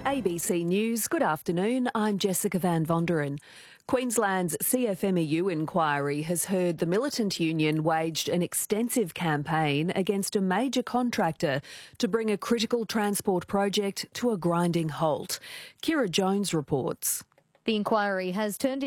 ABC News, good afternoon. I'm Jessica Van Vonderen. Queensland's CFMEU inquiry has heard the militant union waged an extensive campaign against a major contractor to bring a critical transport project to a grinding halt. Kira Jones reports. The inquiry has turned